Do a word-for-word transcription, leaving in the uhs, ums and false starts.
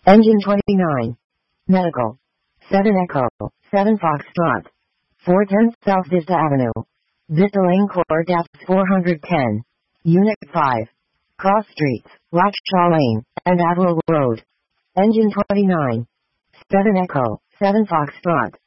Engine twenty-nine. Medical. seven Echo, seven Foxtrot. four ten South Vista Avenue. Vista Lane Court F four ten. Unit five. Cross Streets, Lockshaw Lane, and Adwell Road. Engine twenty-nine. seven Echo, seven Foxtrot.